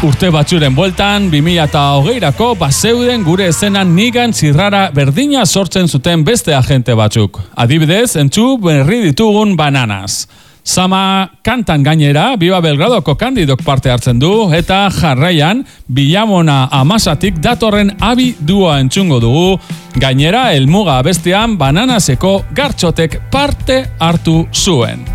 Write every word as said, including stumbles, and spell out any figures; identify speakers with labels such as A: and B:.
A: Urte batzuren bueltan, bi mila hogeirako bazeuden gure eszenan nigan zirrara berdina sortzen zuten beste agente batzuk. Adibidez, entzu berri ditugun Bananas. Sama kantan gainera, Biba Belgradoko kandidok parte hartzen du, eta jarraian, Bilamona Amasatik datorren abi duoa entzungo dugu, gainera, helmuga bestean Bananaseko Gartxotek parte hartu zuen.